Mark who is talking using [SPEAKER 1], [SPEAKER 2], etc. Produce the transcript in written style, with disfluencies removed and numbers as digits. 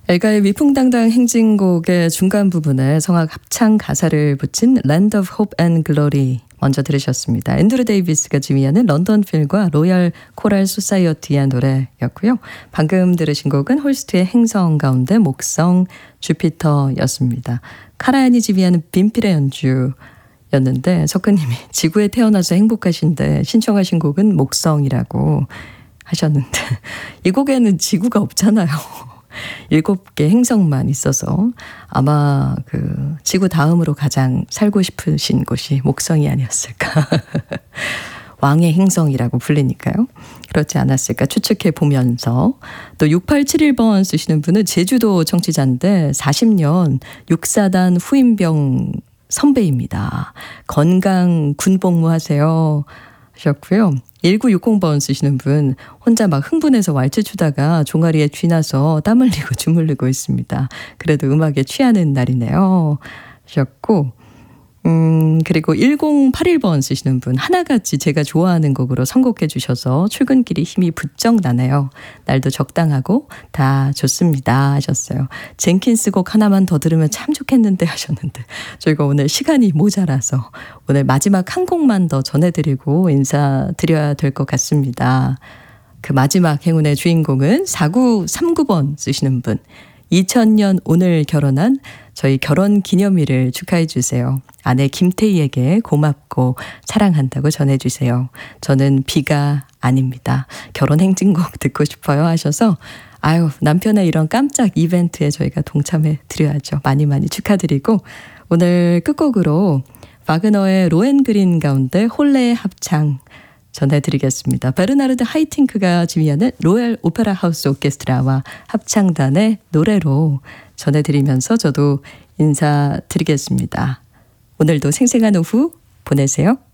[SPEAKER 1] 엘가의 위풍당당 행진곡의 중간 부분에 성악 합창 가사를 붙인 Land of Hope and Glory 먼저 들으셨습니다. 앤드루 데이비스가 지휘하는 런던 필과 로열 코랄 소사이어티의 노래였고요. 방금 들으신 곡은 홀스트의 행성 가운데 목성 주피터였습니다. 카라얀이 지휘하는 빈필의 연주였는데 석근님이 지구에 태어나서 행복하신데 신청하신 곡은 목성이라고 하셨는데 이 곡에는 지구가 없잖아요. 7개 행성만 있어서 아마 그 지구 다음으로 가장 살고 싶으신 곳이 목성이 아니었을까. 왕의 행성이라고 불리니까요. 그렇지 않았을까 추측해 보면서 또 6871번 쓰시는 분은 제주도 청취자인데 40년 육사단 후임병 선배입니다. 건강 군복무 하세요 하셨고요. 1960번 쓰시는 분 혼자 막 흥분해서 왈츠 추다가 종아리에 쥐나서 땀 흘리고 주물르고 있습니다. 그래도 음악에 취하는 날이네요 하셨고 그리고 1081번 쓰시는 분 하나같이 제가 좋아하는 곡으로 선곡해 주셔서 출근길이 힘이 부쩍 나네요. 날도 적당하고 다 좋습니다 하셨어요. 젠킨스 곡 하나만 더 들으면 참 좋겠는데 하셨는데 저희가 오늘 시간이 모자라서 오늘 마지막 한 곡만 더 전해드리고 인사드려야 될 것 같습니다. 그 마지막 행운의 주인공은 4939번 쓰시는 분 2000년 오늘 결혼한 저희 결혼 기념일을 축하해 주세요. 아내 김태희에게 고맙고 사랑한다고 전해주세요. 저는 비가 아닙니다. 결혼 행진곡 듣고 싶어요 하셔서 아유 남편의 이런 깜짝 이벤트에 저희가 동참해 드려야죠. 많이 많이 축하드리고 오늘 끝곡으로 바그너의 로엔그린 가운데 홀레의 합창 전해드리겠습니다. 베르나르드 하이팅크가 지휘하는 로열 오페라 하우스 오케스트라와 합창단의 노래로 전해드리면서 저도 인사드리겠습니다. 오늘도 생생한 오후 보내세요.